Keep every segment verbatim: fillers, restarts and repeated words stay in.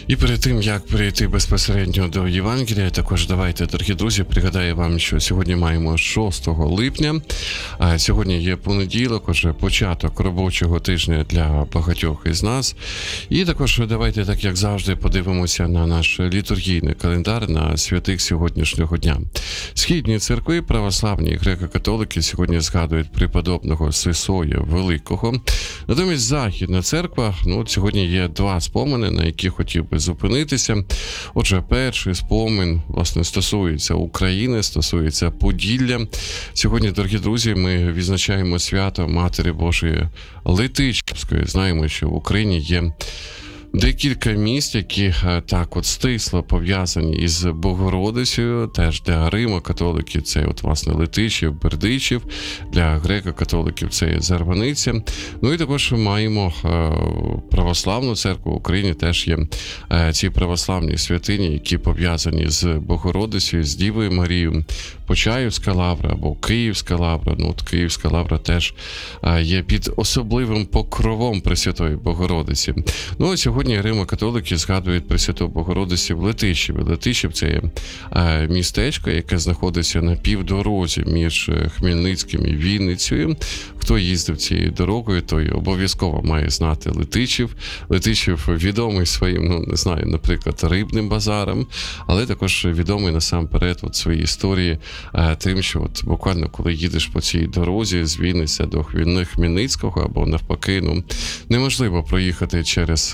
І перед тим, як перейти безпосередньо до Євангелія, також давайте, дорогі друзі, пригадаю вам, що сьогодні маємо шостого липня, а сьогодні є понеділок, уже початок робочого тижня для багатьох із нас. І також давайте, так як завжди, подивимося на наш літургійний календар на святих сьогоднішнього дня. Східні церкви, православні і греко-католики сьогодні згадують преподобного Сисоя Великого. Натомість Західна церква, ну, сьогодні є два спомини, на які хотів би зупинитися. Отже, перший спомин, власне, стосується України, стосується Поділля. Сьогодні, дорогі друзі, ми відзначаємо свято Матері Божої Летичівської. Знаємо, що в Україні є декілька міст, які так от стисло пов'язані із Богородицею, теж для римо-католиків це от, власне, Летичів, Бердичів, для греко-католиків це Зарваниця. Ну і також маємо православну церкву в Україні, теж є ці православні святині, які пов'язані з Богородицею, з Дівою Марією. Почаївська лавра або Київська лавра, ну от Київська лавра теж є під особливим покровом Пресвятої Богородиці. Ну а сьогодні римо-католики згадують Пресвяту Богородицю в Летичеві. Летичів – це є містечко, яке знаходиться на півдорозі між Хмельницьким і Вінницею. Хто їздив цією дорогою, той обов'язково має знати Летичів. Летичів відомий своїм, ну не знаю, наприклад, рибним базаром, але також відомий насамперед от своїй історії тим, що от буквально коли їдеш по цій дорозі з Вінниця до Хмельницького або навпаки, ну неможливо проїхати через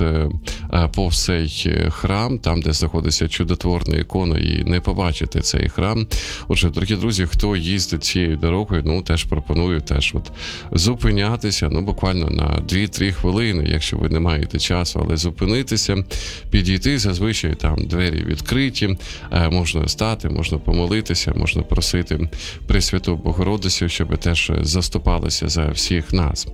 повз цей храм, там, де знаходиться чудотворна ікона, і не побачити цей храм. Отже, дорогі друзі, хто їздить цією дорогою, ну теж пропоную теж от зупинятися, ну буквально на дві-три хвилини, якщо ви не маєте часу, але зупинитися, підійти, зазвичай там двері відкриті, можна стати, можна помолитися, можна просити Пресвяту Богородицю, щоб теж заступалася за всіх нас.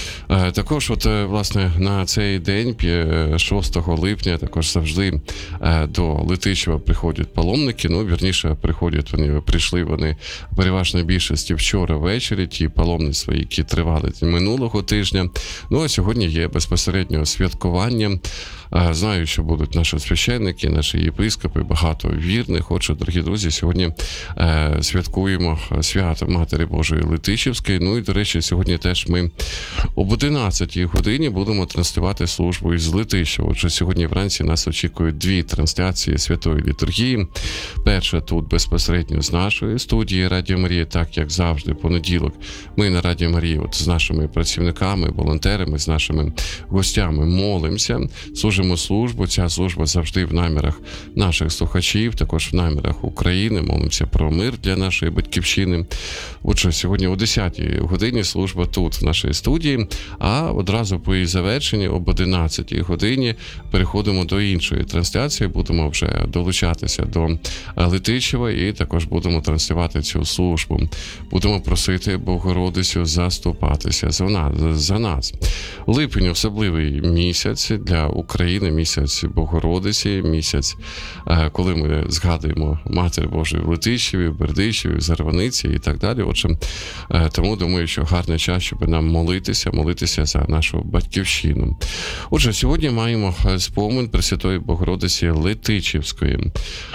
Також от, власне, на цей день, шостого липня, також завжди до Летичева приходять паломники, ну, вірніше, приходять вони, прийшли вони в переважній більшості вчора ввечері, ті паломництва, які тривали минулого тижня. Ну, а сьогодні є безпосередньо святкування. Знаю, що будуть наші священники, наші єпископи, багато вірних. Отже, дорогі друзі, сьогодні е, святкуємо свято Матері Божої Летичівської. Ну і, до речі, сьогодні теж ми об одинадцятій годині будемо транслювати службу із Летичева. Отже, сьогодні вранці нас очікують дві трансляції Святої Літургії. Перша тут безпосередньо з нашої студії Радіо Марія, так як завжди, понеділок. Ми на Радіо Марія от з нашими працівниками, волонтерами, з нашими гостями молимося, служимо службу. Ця служба завжди в намірах наших слухачів, також в намірах України. Молимося про мир для нашої батьківщини. Отже, сьогодні о десятій годині служба тут, в нашій студії, а одразу по її завершенні об одинадцятій годині переходимо до іншої трансляції, будемо вже долучатися до Летичева і також будемо транслювати цю службу. Будемо просити Богородицю заступатися за нас. За нас. Липень – особливий місяць для України, місяць Богородиці, місяць, коли ми згадуємо Матір Божої в Летичеві, в Бердичеві, в Зарваниці і так далі. Отже, тому думаю, що гарний час, щоб нам молитися, молитися за нашу батьківщину. Отже, сьогодні маємо спомин Пресвятої Богородиці Летичівської.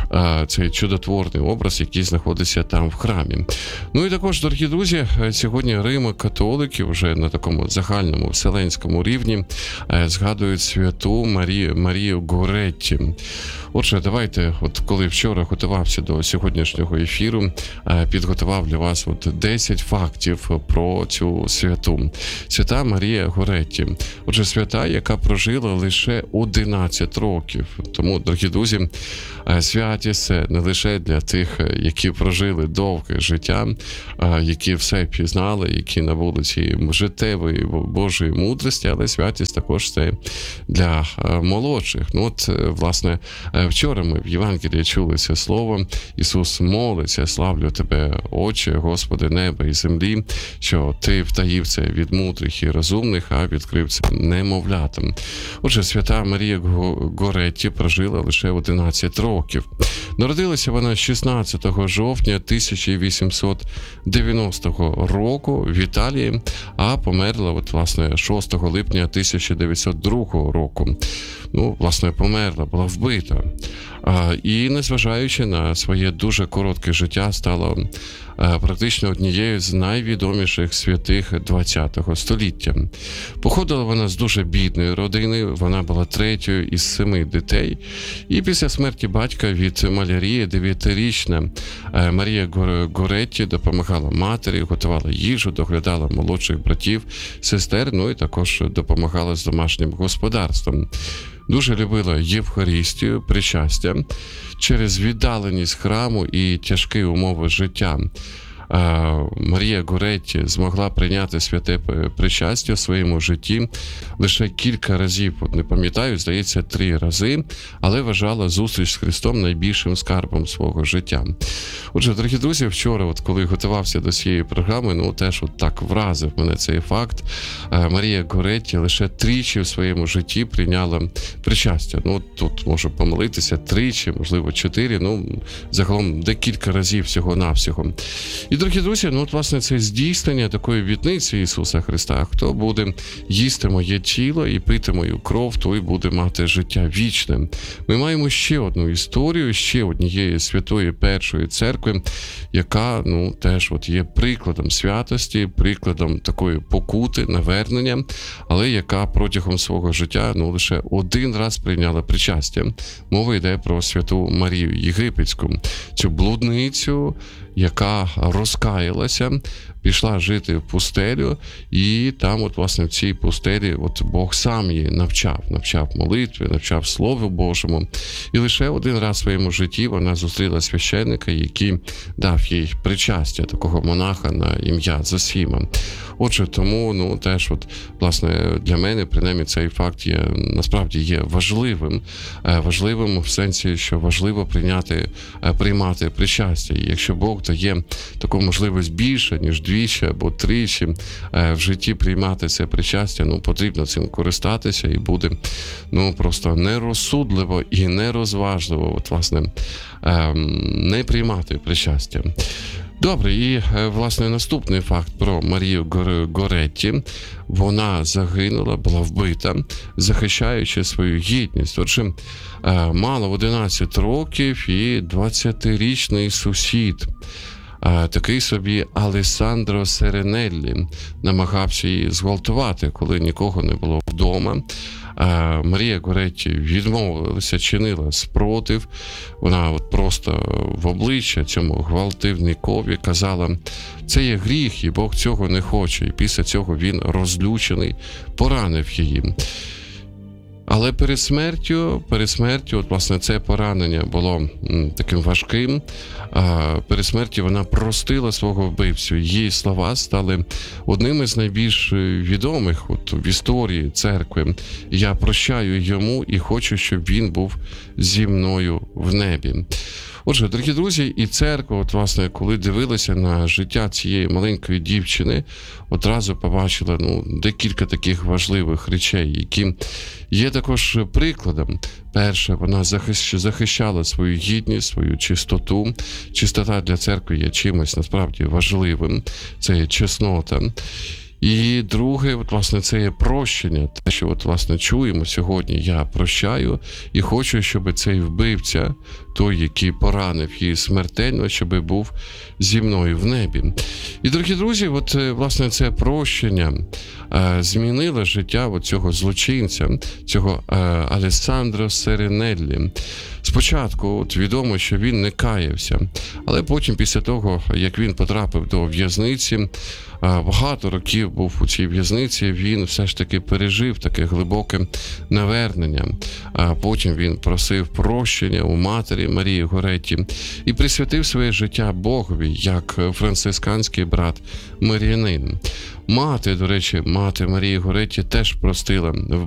Цей чудотворний образ, який знаходиться там в храмі. Ну і також, дорогі друзі, сьогодні римо-католики вже на такому загальному вселенському рівні згадують святу Марію, Марію Горетті. Отже, давайте, от коли вчора готувався до сьогоднішнього ефіру, підготував для вас от десять фактів про цю святу. Свята Марія Горетті. Отже, свята, яка прожила лише одинадцять років. Тому, дорогі друзі, святість – це не лише для тих, які прожили довге життя, які все пізнали, які набули цієї життєвої Божої мудрості, але святість також це для молодших. Ну от, власне, вчора ми в Євангелії чули це слово. Ісус молиться: славлю тебе, Отче, Господи неба і землі, що ти втаїв це від мудрих і розумних, а відкрив це немовлятам. Отже, свята Марія Горетті прожила лише одинадцять років. Народилася вона шістнадцятого жовтня тисяча вісімсот дев'яностого року в Італії, а померла, от, власне, шостого липня тисяча дев'ятсот другого року. ну, власне, померла, була вбита. І, незважаючи на своє дуже коротке життя, стала практично однією з найвідоміших святих ХХ століття. Походила вона з дуже бідної родини, вона була третьою із семи дітей. І після смерті батька від малярії дев'ятирічна Марія Горетті допомагала матері, готувала їжу, доглядала молодших братів, сестер, ну і також допомагала з домашнім господарством. Дуже любила Євхаристію, причастя. Через віддаленість храму і тяжкі умови життя Марія Горетті змогла прийняти святе причастя в своєму житті лише кілька разів, не пам'ятаю, здається, три рази, але вважала зустріч з Христом найбільшим скарбом свого життя. Отже, дорогі друзі, вчора, от коли готувався до цієї програми, ну теж от так вразив мене цей факт. Марія Горетті лише тричі в своєму житті прийняла причастя. Ну, тут можу помилитися, тричі, можливо, чотири, ну, загалом декілька разів всього-навсього. І, дорогі друзі, ну от, власне, це здійснення такої обітниці Ісуса Христа. Хто буде їсти моє тіло і пити мою кров, той буде мати життя вічне. Ми маємо ще одну історію, ще однієї святої першої церкви, яка, ну, теж от є прикладом святості, прикладом такої покути, навернення, але яка протягом свого життя, ну, лише один раз прийняла причастя. Мова йде про святу Марію Єгипетську, цю блудницю, яка розкаялася, пішла жити в пустелю, і там, от, власне, в цій пустелі от Бог сам її навчав, навчав молитві, навчав Слову Божому. І лише один раз в своєму житті вона зустріла священника, який дав їй причастя, такого монаха на ім'я Зосіма. Отже, тому, ну, теж, от, власне, для мене, принаймні, цей факт є, насправді, є важливим. Важливим в сенсі, що важливо прийняти, приймати причастя. І якщо Бог дає таку можливість більше, ніж двічі або тричі в житті приймати це причастя, ну, потрібно цим користатися, і буде, ну, просто нерозсудливо і нерозважливо, от, власне, не приймати причастя. Добре, і, власне, наступний факт про Марію Горетті. Вона загинула, була вбита, захищаючи свою гідність. Отже, мала одинадцять років і двадцятирічний сусід, такий собі Алессандро Серенеллі, намагався її зґвалтувати, коли нікого не було вдома. Марія Горетті відмовилася, чинила спротив. Вона от просто в обличчя цьому гвалтівникові казала: це є гріх, і Бог цього не хоче. І після цього він, розлючений, поранив її. Але перед смертю, перед смертю, от, власне, це поранення було м, таким важким. А, перед смертю вона простила свого вбивцю. Її слова стали одним із найбільш відомих от, в історії церкви. Я прощаю йому і хочу, щоб він був зі мною в небі. Отже, дорогі друзі, і церква, от, власне, коли дивилася на життя цієї маленької дівчини, одразу побачила, ну, декілька таких важливих речей, які є також прикладом. Перше, вона захищала свою гідність, свою чистоту. Чистота для церкви є чимось насправді важливим. Це є чеснота. І друге, от, власне, це є прощення. Те, що, от, власне, чуємо сьогодні: я прощаю і хочу, щоб цей вбивця, той, який поранив її смертельно, щоб був зі мною в небі. І, дорогі друзі, от, власне, це прощення е, змінило життя от цього злочинця, цього е, Алессандро Серенеллі. Спочатку от, відомо, що він не каявся, але потім, після того, як він потрапив до в'язниці, багато років був у цій в'язниці, він все ж таки пережив таке глибоке навернення. А потім він просив прощення у матері Марії Горетті і присвятив своє життя Богові, як францисканський брат мирянин. Мати, до речі, мати Марії Горетті теж простила